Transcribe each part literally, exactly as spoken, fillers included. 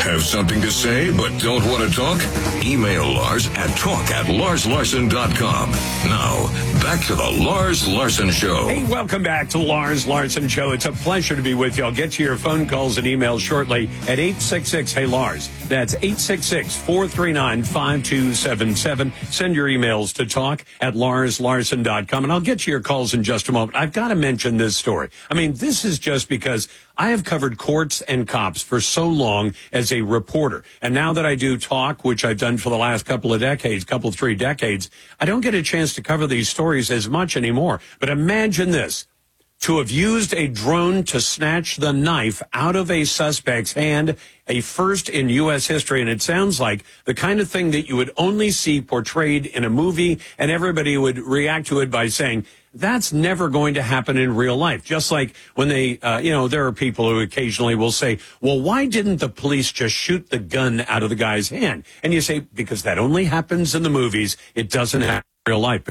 Have something to say but don't want to talk? Email Lars at talk at lars larson dot com. Now, back to the Lars Larson Show. Hey, welcome back to the Lars Larson Show. It's a pleasure to be with you. I'll get to your phone calls and emails shortly at eight six six, hey Lars. That's eight six six, four three nine, five two seven seven. Send your emails to talk at lars larson dot com, and I'll get to your calls in just a moment. I've got to mention this story. I mean, this is just because I have covered courts and cops for so long as a reporter. And now that I do talk, which I've done for the last couple of decades, couple, three decades, I don't get a chance to cover these stories as much anymore. But imagine this. To have used a drone to snatch the knife out of a suspect's hand, a first in U S history, and it sounds like the kind of thing that you would only see portrayed in a movie, and everybody would react to it by saying, that's never going to happen in real life. Just like when they, uh, you know, there are people who occasionally will say, well, why didn't the police just shoot the gun out of the guy's hand? And you say, because that only happens in the movies. It doesn't happen in real life.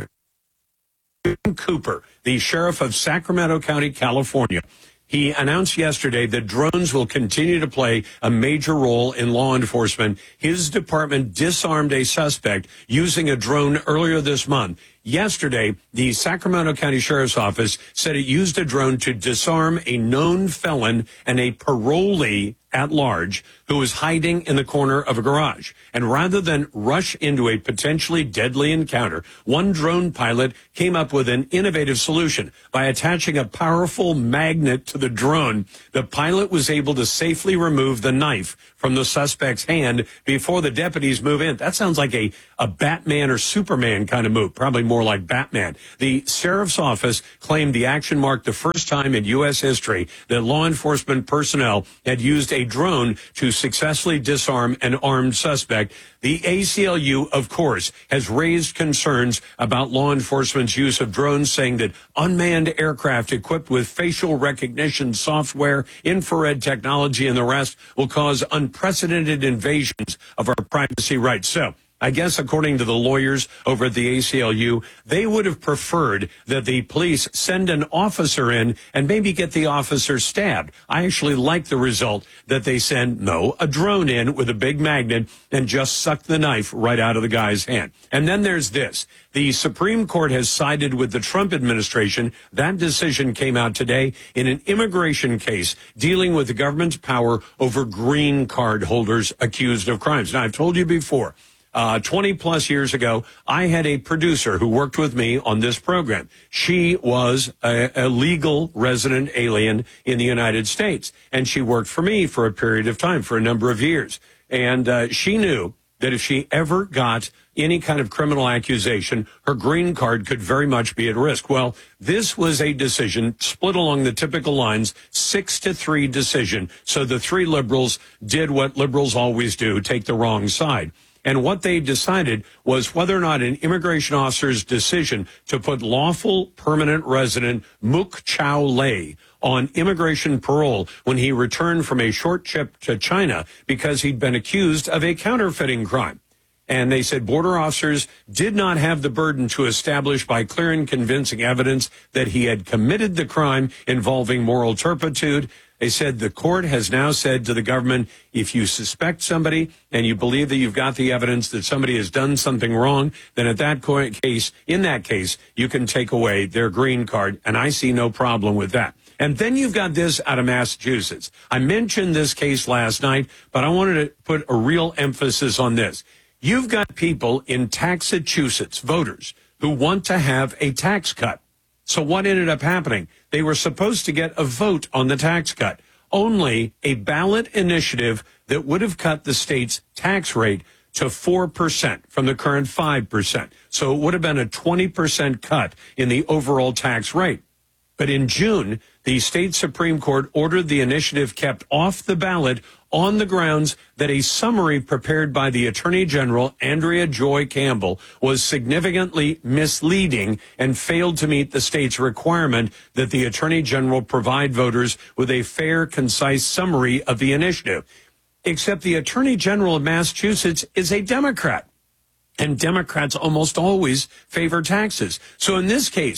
Cooper, the sheriff of Sacramento County, California, he announced yesterday that drones will continue to play a major role in law enforcement. His department disarmed a suspect using a drone earlier this month. Yesterday, the Sacramento County Sheriff's Office said it used a drone to disarm a known felon and a parolee at large who was hiding in the corner of a garage. And rather than rush into a potentially deadly encounter, one drone pilot came up with an innovative solution. By attaching a powerful magnet to the drone, the pilot was able to safely remove the knife from the suspect's hand before the deputies move in. That sounds like a, a Batman or Superman kind of move, probably more like Batman. The sheriff's office claimed the action marked the first time in U S history that law enforcement personnel had used a drone to successfully disarm an armed suspect. The A C L U, of course, has raised concerns about law enforcement's use of drones, saying that unmanned aircraft equipped with facial recognition software, infrared technology, and the rest will cause unprecedented invasions of our privacy rights. So, I guess according to the lawyers over at the A C L U, they would have preferred that the police send an officer in and maybe get the officer stabbed. I actually like the result that they send, no, a drone in with a big magnet and just suck the knife right out of the guy's hand. And then there's this. The Supreme Court has sided with the Trump administration. That decision came out today in an immigration case dealing with the government's power over green card holders accused of crimes. Now, I've told you before, Uh, twenty plus years ago, I had a producer who worked with me on this program. She was a, a legal resident alien in the United States, and she worked for me for a period of time, for a number of years. And uh, she knew that if she ever got any kind of criminal accusation, her green card could very much be at risk. Well, this was a decision split along the typical lines, six to three decision. So the three liberals did what liberals always do, take the wrong side. And what they decided was whether or not an immigration officer's decision to put lawful permanent resident Mook Chow Lei on immigration parole when he returned from a short trip to China because he'd been accused of a counterfeiting crime. And they said border officers did not have the burden to establish by clear and convincing evidence that he had committed the crime involving moral turpitude. They said the court has now said to the government, if you suspect somebody and you believe that you've got the evidence that somebody has done something wrong, then at that case, in that case, you can take away their green card. And I see no problem with that. And then you've got this out of Massachusetts. I mentioned this case last night, but I wanted to put a real emphasis on this. You've got people in Taxachusetts, voters, who want to have a tax cut. So what ended up happening? They were supposed to get a vote on the tax cut. Only a ballot initiative that would have cut the state's tax rate to four percent from the current five percent. So it would have been a twenty percent cut in the overall tax rate. But in June, the state Supreme Court ordered the initiative kept off the ballot on the grounds that a summary prepared by the Attorney General, Andrea Joy Campbell, was significantly misleading and failed to meet the state's requirement that the Attorney General provide voters with a fair, concise summary of the initiative. Except the Attorney General of Massachusetts is a Democrat, and Democrats almost always favor taxes. So in this case,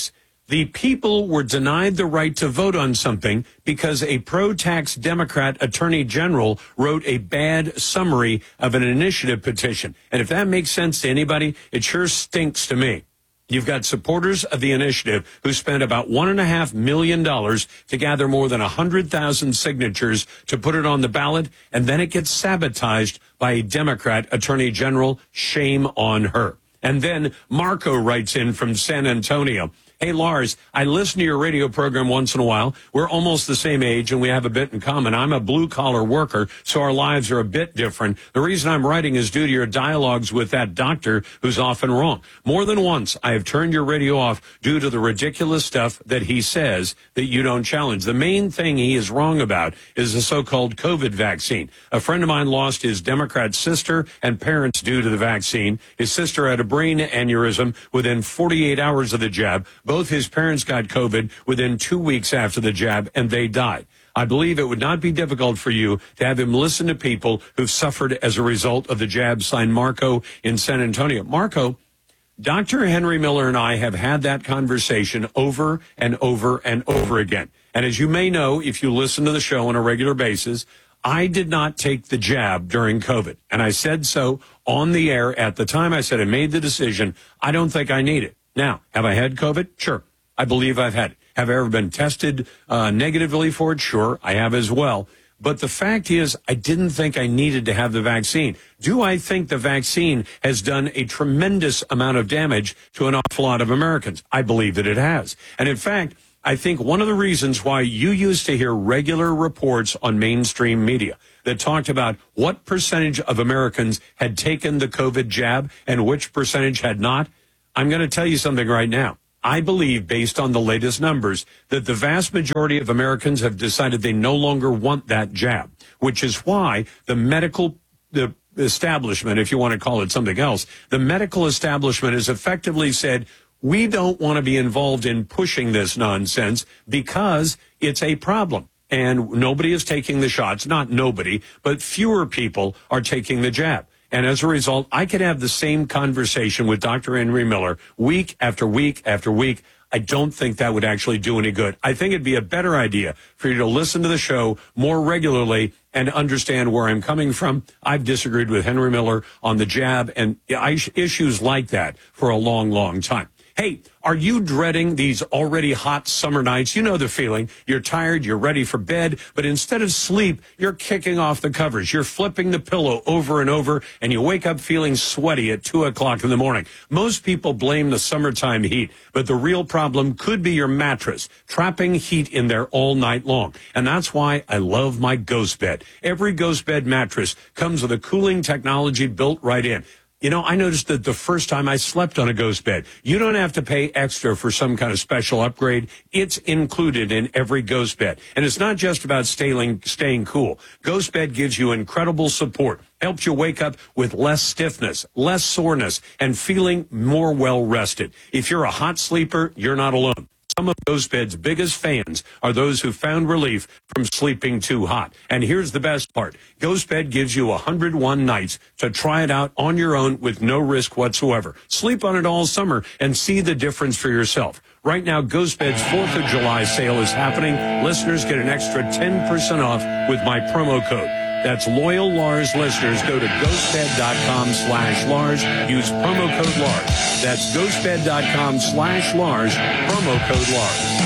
The people were denied the right to vote on something because a pro-tax Democrat attorney general wrote a bad summary of an initiative petition. And if that makes sense to anybody, it sure stinks to me. You've got supporters of the initiative who spent about one and a half million dollars to gather more than a hundred thousand signatures to put it on the ballot, and then it gets sabotaged by a Democrat attorney general. Shame on her. And then Marco writes in from San Antonio. Hey, Lars, I listen to your radio program once in a while. We're almost the same age, and we have a bit in common. I'm a blue-collar worker, so our lives are a bit different. The reason I'm writing is due to your dialogues with that doctor who's often wrong. More than once, I have turned your radio off due to the ridiculous stuff that he says that you don't challenge. The main thing he is wrong about is the so-called COVID vaccine. A friend of mine lost his Democrat sister and parents due to the vaccine. His sister had a brain aneurysm within forty-eight hours of the jab. Both his parents got COVID within two weeks after the jab, and they died. I believe it would not be difficult for you to have him listen to people who've suffered as a result of the jab. Signed, Marco in San Antonio. Marco, Doctor Henry Miller and I have had that conversation over and over and over again. And as you may know, if you listen to the show on a regular basis, I did not take the jab during COVID. And I said so on the air at the time. I said I made the decision. I don't think I need it. Now, have I had COVID? Sure. I believe I've had it. Have I ever been tested uh, negatively for it? Sure, I have as well. But the fact is, I didn't think I needed to have the vaccine. Do I think the vaccine has done a tremendous amount of damage to an awful lot of Americans? I believe that it has. And in fact, I think one of the reasons why you used to hear regular reports on mainstream media that talked about what percentage of Americans had taken the COVID jab and which percentage had not, I'm going to tell you something right now. I believe, based on the latest numbers, that the vast majority of Americans have decided they no longer want that jab, which is why the medical the establishment, if you want to call it something else, the medical establishment has effectively said, we don't want to be involved in pushing this nonsense because it's a problem. And nobody is taking the shots. Not nobody, but fewer people are taking the jab. And as a result, I could have the same conversation with Doctor Henry Miller week after week after week. I don't think that would actually do any good. I think it'd be a better idea for you to listen to the show more regularly and understand where I'm coming from. I've disagreed with Henry Miller on the jab and issues like that for a long, long time. Hey, are you dreading these already hot summer nights? You know the feeling. You're tired, you're ready for bed, but instead of sleep, you're kicking off the covers. You're flipping the pillow over and over, and you wake up feeling sweaty at two o'clock in the morning. Most people blame the summertime heat, but the real problem could be your mattress, trapping heat in there all night long. And that's why I love my Ghost Bed. Every Ghost Bed mattress comes with a cooling technology built right in. You know, I noticed that the first time I slept on a Ghost Bed, you don't have to pay extra for some kind of special upgrade. It's included in every Ghost Bed. And it's not just about staying, staying cool. Ghost Bed gives you incredible support, helps you wake up with less stiffness, less soreness, and feeling more well-rested. If you're a hot sleeper, you're not alone. Some of Ghost Bed's biggest fans are those who found relief from sleeping too hot. And here's the best part. Ghost Bed gives you one hundred one nights to try it out on your own with no risk whatsoever. Sleep on it all summer and see the difference for yourself. Right now, Ghost Bed's fourth of July sale is happening. Listeners get an extra ten percent off with my promo code. That's loyal Lars listeners. Go to ghostbed.com slash Lars. Use promo code Lars. That's ghostbed.com slash Lars. Promo code Lars.